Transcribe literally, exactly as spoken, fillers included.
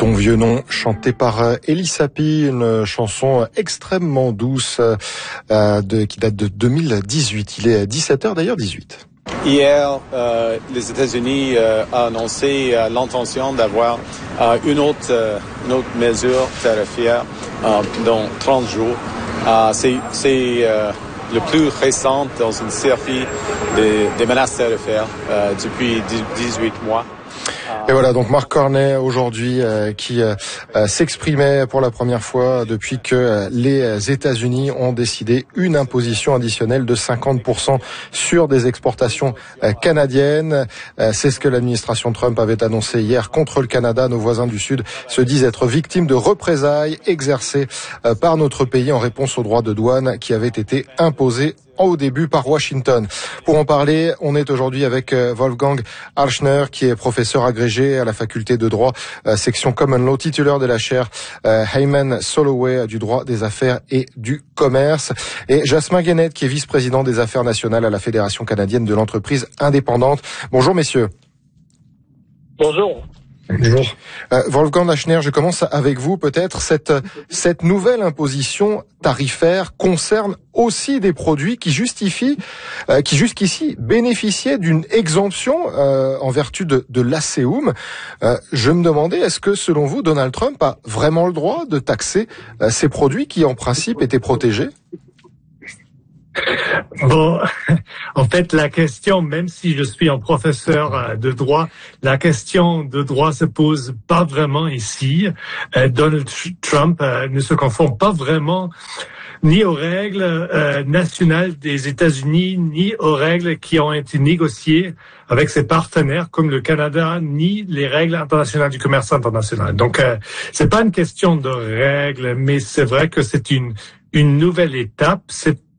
Bon vieux nom, chanté par Elie Sapi, une chanson extrêmement douce euh, de, qui date de deux mille dix-huit. Il est dix-sept heures d'ailleurs dix-huit. Hier, euh, les États-Unis euh, ont annoncé euh, l'intention d'avoir euh, une autre, euh, une autre mesure tarifaire euh, dans trente jours. Euh, c'est c'est euh, le plus récent dans une série des, des menaces tarifaires euh, depuis dix-huit mois. Et voilà donc Mark Carney aujourd'hui euh, qui euh, s'exprimait pour la première fois depuis que euh, les États-Unis ont décidé une imposition additionnelle de cinquante pour cent sur des exportations euh, canadiennes. Euh, c'est ce que l'administration Trump avait annoncé hier contre le Canada. Nos voisins du Sud se disent être victimes de représailles exercées euh, par notre pays en réponse aux droits de douane qui avaient été imposés au début par Washington. Pour en parler, on est aujourd'hui avec Wolfgang Archner, qui est professeur agrégé à la faculté de droit, euh, section Common Law, titulaire de la chaire euh, Hyman Soloway du droit des affaires et du commerce, et Jasmin Guénette, qui est vice-président des affaires nationales à la Fédération canadienne de l'entreprise indépendante. Bonjour messieurs. Bonjour. Bonjour. Euh, Wolfgang Archner, je commence avec vous. Peut-être cette cette nouvelle imposition tarifaire concerne aussi des produits qui justifient, euh, qui jusqu'ici bénéficiaient d'une exemption euh, en vertu de, de l'A C E U M. Euh, je me demandais, est-ce que selon vous, Donald Trump a vraiment le droit de taxer euh, ces produits qui en principe étaient protégés ? Bon, en fait, la question, même si je suis un professeur de droit, la question de droit se pose pas vraiment ici. Euh, Donald Trump euh, ne se conforme pas vraiment ni aux règles euh, nationales des États-Unis, ni aux règles qui ont été négociées avec ses partenaires comme le Canada, ni les règles internationales du commerce international. Donc, euh, c'est pas une question de règles, mais c'est vrai que c'est une une nouvelle étape. C'est